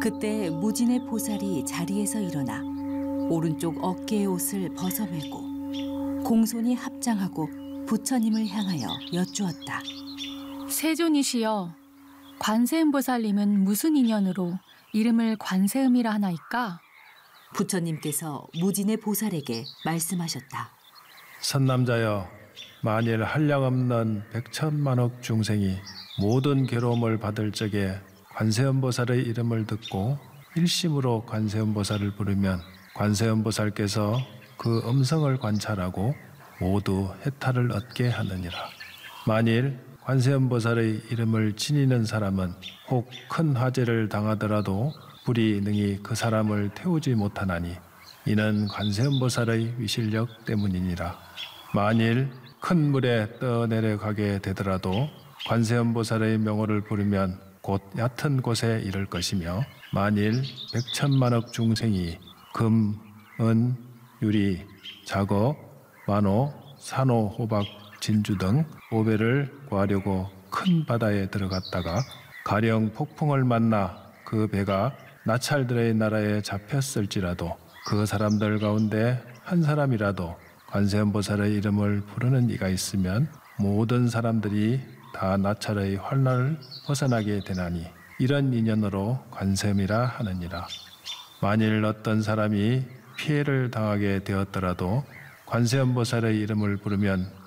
그때 무진의 보살이 자리에서 일어나 오른쪽 어깨의 옷을 벗어매고 공손히 합장하고 부처님을 향하여 여쭈었다. 세존이시여, 관세음보살님은 무슨 인연으로 이름을 관세음이라 하나이까? 부처님께서 무진의 보살에게 말씀하셨다. 선남자여, 만일 한량없는 백천만억 중생이 모든 괴로움을 받을 적에 관세음보살의 이름을 듣고 일심으로 관세음보살을 부르면 관세음보살께서 그 음성을 관찰하고 모두 해탈을 얻게 하느니라. 만일 관세음보살의 이름을 지니는 사람은 혹 큰 화재를 당하더라도 불이 능히 그 사람을 태우지 못하나니 이는 관세음보살의 위실력 때문이니라. 만일 큰 물에 떠내려가게 되더라도 관세음보살의 명호를 부르면 곧 얕은 곳에 이를 것이며 만일 백천만억 중생이 금, 은, 유리, 작업, 만호, 산호, 호박, 진주 등 오배를 구하려고 큰 바다에 들어갔다가 가령 폭풍을 만나 그 배가 나찰들의 나라에 잡혔을지라도 그 사람들 가운데 한 사람이라도 관세음보살의 이름을 부르는 이가 있으면 모든 사람들이 다 나찰의 환난을 벗어나게 되나니 이런 인연으로 관세음이라 하느니라. 만일 어떤 사람이 피해를 당하게 되었더라도 관세음보살의 이름을 부르면